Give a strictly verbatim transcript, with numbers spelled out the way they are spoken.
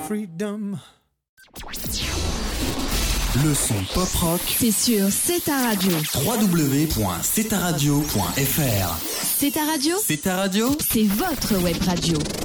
freedom. Le son pop rock, c'est sur C'est ta radio. w w w point c'est ta radio point f r. C'est ta radio, C'est ta radio, c'est votre web radio.